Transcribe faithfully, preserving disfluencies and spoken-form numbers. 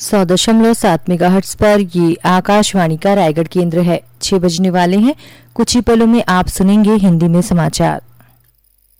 सौ दशमलव सात मेगाहर्ट्ज पर ये आकाशवाणी का रायगढ़ केंद्र है। छह बजने वाले हैं, कुछ ही पलों में आप सुनेंगे हिंदी में समाचार।